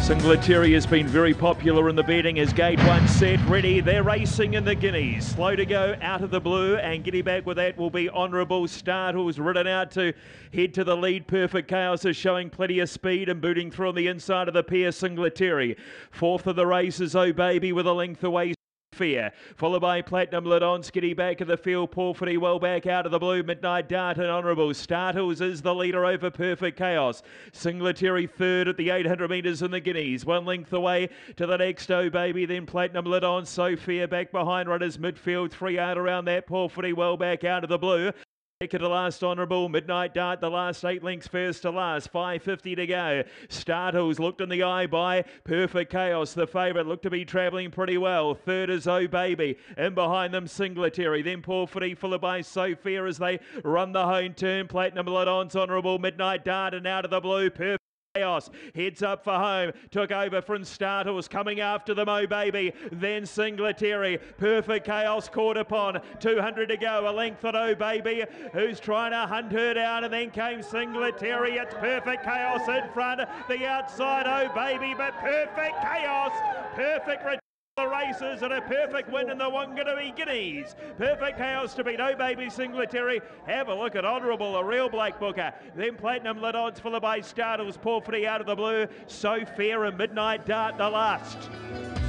Singletary has been very popular in the betting as gate one set ready. They're racing in the Guineas. Slow to go out of the blue, and getting back with that will be Honourable Startles, ridden out to head to the lead. Perfect Chaos is showing plenty of speed and booting through on the inside of the pair. Singletary. Fourth of the race is Oh Baby with a length away. Fear, followed by Platinum Ladon, Skitty back of the field, Porphyry well back out of the blue, Midnight Dart and Honourable Startles is the leader over Perfect Chaos. Singletary third at the 800 metres in the Guineas, one length away to the next Oh Baby, then Platinum Ladon, Sophia back behind runners midfield, 3 out around that, Porphyry well back out of the blue. Second to last, Honourable Midnight Dart, the last 8 lengths first to last, 5.50 to go. Startles looked in the eye by Perfect Chaos, the favourite, looked to be travelling pretty well. Third is Oh Baby, in behind them Singletary, then Porphyry followed by Sophia as they run the home turn. Platinum Ladon's Honourable Midnight Dart and out of the blue, Perfect Chaos heads up for home, took over from Startles, coming after them Oh Baby, then Singletary. Perfect Chaos caught upon, 200 to go, a length on Oh Baby, who's trying to hunt her down, and then came Singletary. It's Perfect Chaos in front, the outside Oh Baby, but Perfect Chaos, perfect the races and a perfect win in the Wanganui Guineas. Perfect Chaos to beat Oh Baby, Singletary. Have a look at Honourable, a real Black Booker. Then Platinum Ladons followed by Startles, Porphyry out of the blue. So Fair and Midnight Dart the last.